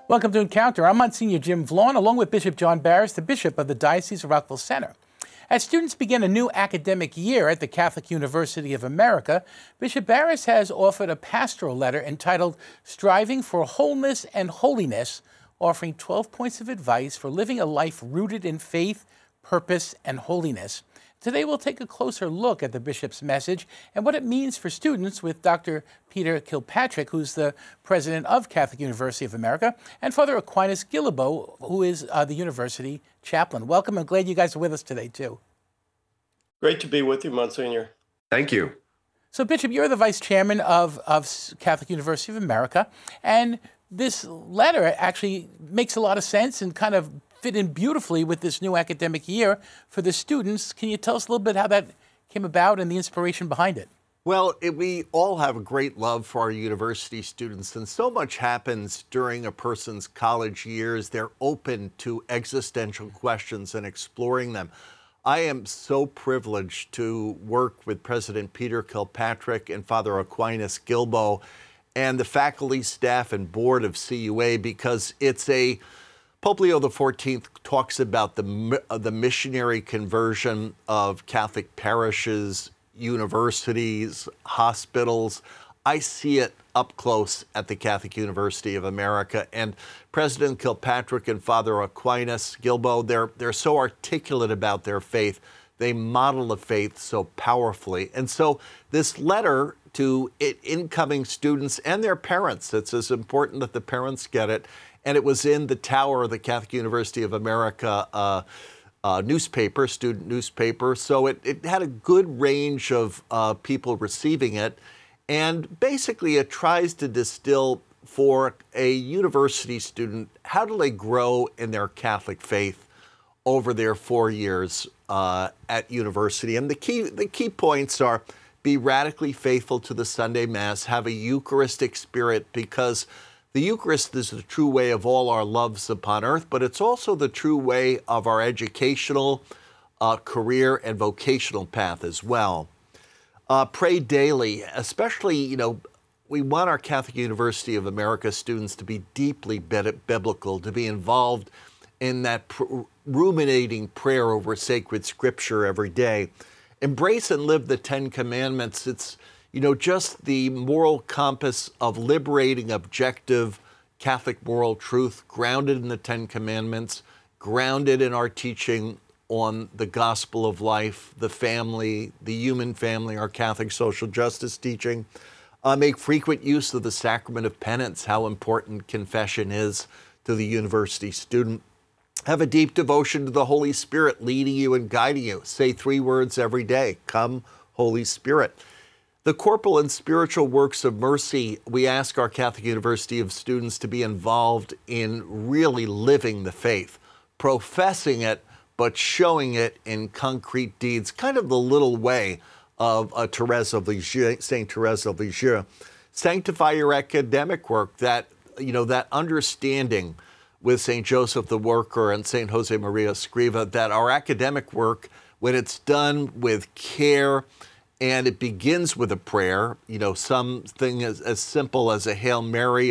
Welcome to Encounter. I'm Monsignor Jim Vaughn, along with Bishop John Barris, the Bishop of the Diocese of Rockville Centre. As students begin a new academic year at the Catholic University of America, Bishop Barris has offered a pastoral letter entitled Striving for Wholeness and Holiness, offering 12 points of advice for living a life rooted in faith, purpose, and holiness. Today we'll take a closer look at the Bishop's message and what it means for students with Dr. Peter Kilpatrick, who's the president of Catholic University of America, and Father Aquinas Guilbeault, who is the university chaplain. Welcome. I'm glad you guys are with us today, too. Great to be with you, Monsignor. Thank you. So, Bishop, you're the vice chairman of Catholic University of America, and this letter actually makes a lot of sense and kind of fit in beautifully with this new academic year for the students. Can you tell us a little bit how that came about and the inspiration behind it? Well, we all have a great love for our university students, and so much happens during a person's college years. They're open to existential questions and exploring them. I am so privileged to work with President Peter Kilpatrick and Father Aquinas Guilbeault and the faculty, staff, and board of CUA, because Pope Leo XIV talks about the missionary conversion of Catholic parishes, universities, hospitals. I see it up close at the Catholic University of America. And President Kilpatrick and Father Aquinas Guilbeault, they're so articulate about their faith. They model the faith so powerfully. And so this letter to incoming students and their parents, it's as important that the parents get it. And it was in the tower of the Catholic University of America newspaper, student newspaper. So it had a good range of people receiving it. And basically it tries to distill for a university student, how do they grow in their Catholic faith over their 4 years at university? And the key points are: be radically faithful to the Sunday Mass, have a Eucharistic spirit, because the Eucharist is the true way of all our loves upon earth, but it's also the true way of our educational, career, and vocational path as well. Pray daily, especially, we want our Catholic University of America students to be deeply biblical, to be involved in that ruminating prayer over sacred scripture every day. Embrace and live the Ten Commandments. It's just the moral compass of liberating, objective Catholic moral truth, grounded in the Ten Commandments, grounded in our teaching on the gospel of life, the family, the human family, our Catholic social justice teaching. Make frequent use of the sacrament of penance, how important confession is to the university student. Have a deep devotion to the Holy Spirit leading you and guiding you. Say 3 words every day: Come, Holy Spirit. The corporal and spiritual works of mercy, we ask our Catholic University of students to be involved in really living the faith, professing it, but showing it in concrete deeds, kind of the little way of Thérèse of Lisieux, Saint Thérèse of Lisieux. Sanctify your academic work, that understanding with Saint Joseph the Worker and Saint Jose Maria Escriva, that our academic work, when it's done with care, and it begins with a prayer, something as simple as a Hail Mary